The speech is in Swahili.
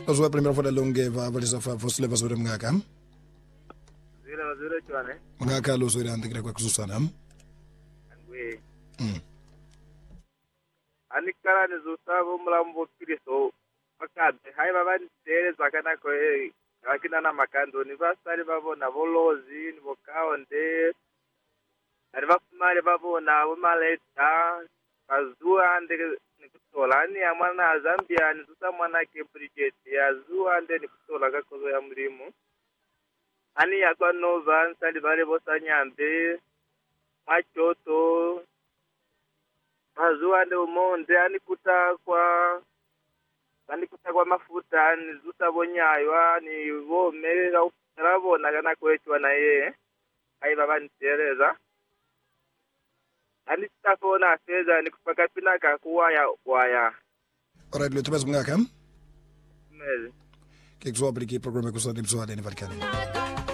Ozwa primero fora longe va valisa fa fosle va sore mngaka. Zero chwane. Mngaka lo sore andikira kwa kususana. Angwe. Anikala nizusabo mlambo Kristo. Makade hai baba ndere zakana ko akina na makando ni basari babo na bolozi ni bokaonde. Ari bafumare babo na umaleta azua ndege nikutola ni amana Zambia ni tusa mwana ke Bridget azua nde nikutola gakozo ya mlimu ani yakwa nova nsali bale bosanyambe machoto azua nde umonde anikuta kwa mafuta ni zusa bonyaywa ni bomera urabona kana kwechwa na ye ai baba nitereza ani tafona feza ni kupaka pinaka kuwaya waya. Alright, lo tubas mngaka. Mel. Kek zo apliki programa ko sa dim so adeni varkani.